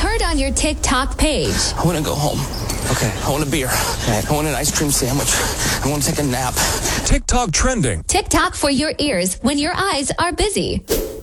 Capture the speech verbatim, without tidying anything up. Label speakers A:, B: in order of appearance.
A: heard on your TikTok page.
B: I want to go home.
C: Okay.
B: I want a beer.
C: Right.
B: I want an ice cream sandwich. I want to take a nap.
D: TikTok trending.
A: TikTok for your ears when your eyes are busy.